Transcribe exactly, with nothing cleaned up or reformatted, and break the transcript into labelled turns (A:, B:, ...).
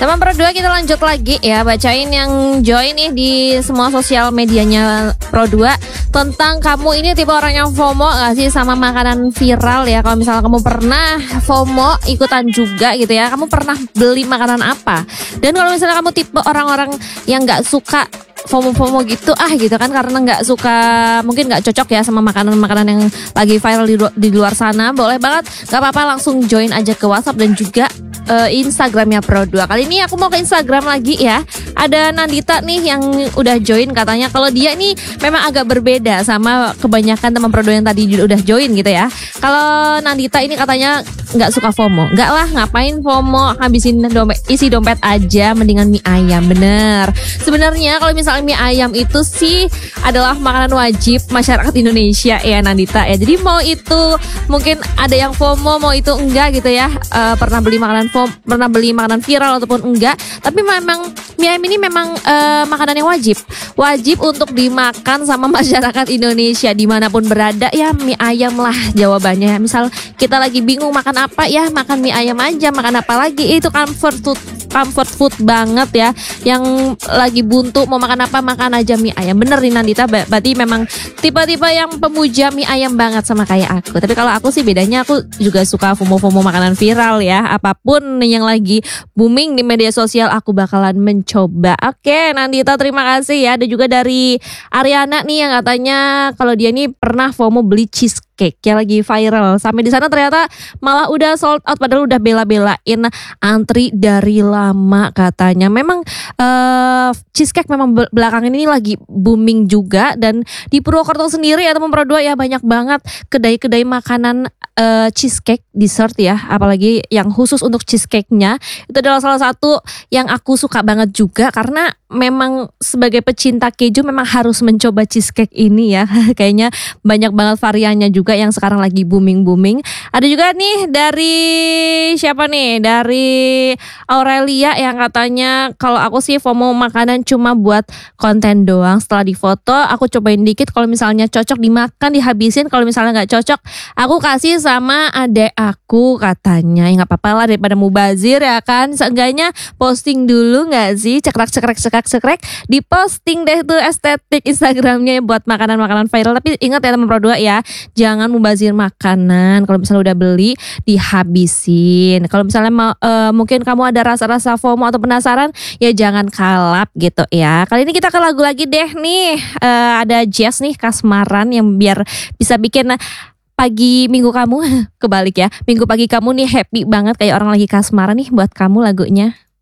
A: Teman Pro dua, kita lanjut lagi ya, bacain yang join nih di semua sosial medianya Pro dua tentang kamu ini tipe orang yang FOMO gak sih sama makanan viral ya. Kalau misalnya kamu pernah FOMO ikutan juga gitu ya, kamu pernah beli makanan apa? Dan kalau misalnya kamu tipe orang-orang yang gak suka FOMO-FOMO gitu ah gitu kan, karena nggak suka, mungkin nggak cocok ya sama makanan-makanan yang lagi viral di, di luar sana, boleh banget, nggak apa-apa, langsung join aja ke WhatsApp dan juga uh, Instagramnya Pro dua. Kali ini aku mau ke Instagram lagi ya. Ada Nandita nih yang udah join, katanya kalau dia ini memang agak berbeda sama kebanyakan teman Pro dua yang tadi udah join gitu ya. Kalau Nandita ini katanya nggak suka FOMO, nggak lah, ngapain FOMO, habisin dompet, isi dompet aja, mendingan mie ayam. Bener, sebenarnya kalau misalnya mie ayam itu sih adalah makanan wajib masyarakat Indonesia ya Nandita ya. Jadi mau itu mungkin ada yang FOMO, mau itu enggak gitu ya, uh, pernah beli makanan FOMO, pernah beli makanan viral ataupun enggak, tapi memang mie ayam ini memang uh, makanan yang wajib wajib untuk dimakan sama masyarakat Indonesia dimanapun berada ya. Mie ayam lah jawabannya. Misal kita lagi bingung makan apa ya, makan mie ayam aja. Makan apa lagi, itu comfort food, comfort food banget ya. Yang lagi buntu mau makan apa, makan aja mie ayam. Bener nih Nandita, berarti memang tipe-tipe yang pemuja mie ayam banget sama kayak aku. Tapi kalau aku sih bedanya, aku juga suka FOMO-FOMO makanan viral ya. Apapun yang lagi booming di media sosial aku bakalan mencoba. Oke Nandita, terima kasih ya. Ada juga dari Ariana nih yang katanya kalau dia nih pernah FOMO beli cheesecake yang lagi viral. Sampai di sana ternyata malah udah sold out, padahal udah bela-belain antri dari lama katanya. Memang uh, cheesecake memang belakangan ini lagi booming juga, dan di Purwokerto sendiri ya teman Pro dua ya, banyak banget kedai-kedai makanan uh, cheesecake dessert ya, apalagi yang khusus untuk cheesecake-nya. Itu adalah salah satu yang aku suka banget juga, karena memang sebagai pecinta keju memang harus mencoba cheesecake ini ya. Kayaknya banyak banget variannya juga yang sekarang lagi booming-booming. Ada juga nih dari siapa nih? Dari Aurelia yang katanya kalau aku sih FOMO makanan cuma buat konten doang. Setelah difoto aku cobain dikit, kalau misalnya cocok dimakan, dihabisin. Kalau misalnya nggak cocok aku kasih sama adek aku katanya. Ya nggak apa-apa lah, daripada mubazir ya kan. Seenggaknya posting dulu nggak sih, cekrek-cekrek cekrek-cekrek, diposting deh tuh estetik Instagramnya buat makanan-makanan viral. Tapi ingat ya teman Pro dua ya, jangan mubazir makanan. Kalau misalnya udah beli, dihabisin. Kalau misalnya mau, uh, mungkin kamu ada rasa-rasa FOMO atau penasaran, ya jangan kalap gitu ya. Kali ini kita ke lagu lagi deh nih. Uh, ada Jazz nih, Kasmaran, yang biar bisa bikin pagi minggu kamu kebalik ya. Minggu pagi kamu nih happy banget kayak orang lagi kasmaran nih, buat kamu lagunya.